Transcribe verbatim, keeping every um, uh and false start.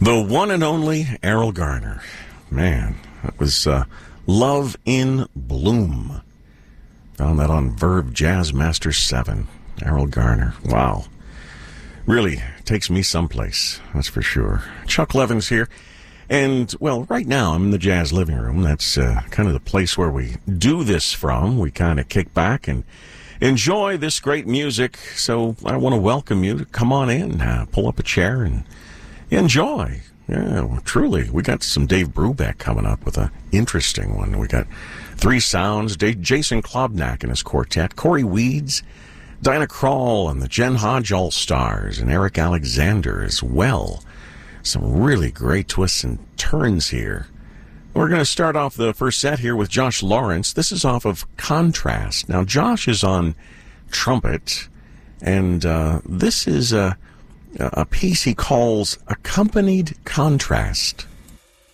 The one and only Errol Garner. Man, that was uh, Love in Bloom. Found that on Verve Jazz Master seven. Errol Garner. Wow. Really takes me someplace, that's for sure. Chuck Levins here. And, well, right now I'm in the Jazz Living Room. That's uh, kind of the place where we do this from. We kind of kick back and enjoy this great music. So I want to welcome you to come on in, uh, pull up a chair and enjoy. Yeah, well, truly. We got some Dave Brubeck coming up with an interesting one. We got Three Sounds, Dave, Jason Klobnak and his quartet, Corey Weeds, Dinah Krall and the Jen Hodge All-Stars, and Eric Alexander as well. Some really great twists and turns here. We're going to start off the first set here with Josh Lawrence. This is off of Contrast. Now, Josh is on trumpet, and uh, this is a, a piece he calls Accompanied Contrast.